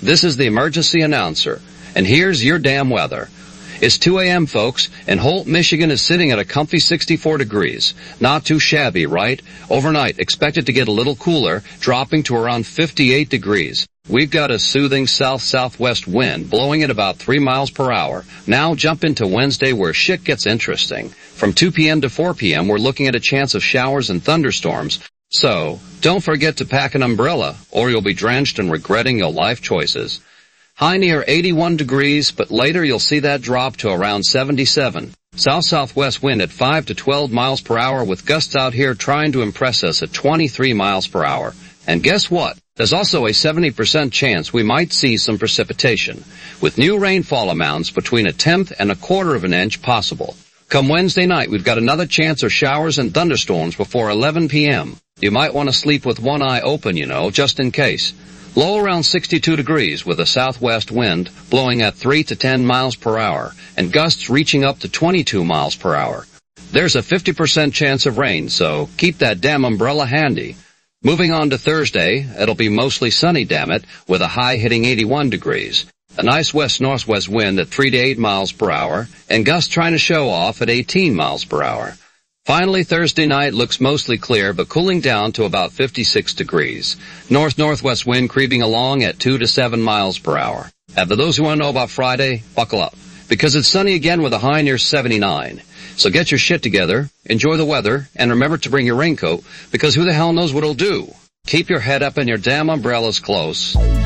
This is the emergency announcer, and here's your damn weather. It's 2 a.m., folks, and Holt, Michigan is sitting at a comfy 64 degrees. Not too shabby, right? Overnight, expected to get a little cooler, dropping to around 58 degrees. We've got a soothing south-southwest wind blowing at about 3 miles per hour. Now jump into Wednesday where shit gets interesting. From 2 p.m. to 4 p.m., we're looking at a chance of showers and thunderstorms. So, don't forget to pack an umbrella, or you'll be drenched and regretting your life choices. High near 81 degrees, but later you'll see that drop to around 77. South-southwest wind at 5 to 12 miles per hour with gusts out here trying to impress us at 23 miles per hour. And guess what? There's also a 70% chance we might see some precipitation, with new rainfall amounts between 1/10 and 1/4 of an inch possible. Come Wednesday night, we've got another chance of showers and thunderstorms before 11 p.m. You might want to sleep with one eye open, just in case. Low around 62 degrees with a southwest wind blowing at 3 to 10 miles per hour and gusts reaching up to 22 miles per hour. There's a 50% chance of rain, so keep that damn umbrella handy. Moving on to Thursday, it'll be mostly sunny, damn it, with a high hitting 81 degrees. A nice west-northwest wind at 3 to 8 miles per hour and gusts trying to show off at 18 miles per hour. Finally, Thursday night looks mostly clear, but cooling down to about 56 degrees. North-northwest wind creeping along at 2 to 7 miles per hour. And for those who want to know about Friday, buckle up, because it's sunny again with a high near 79. So get your shit together, enjoy the weather, and remember to bring your raincoat, because who the hell knows what it'll do. Keep your head up and your damn umbrellas close.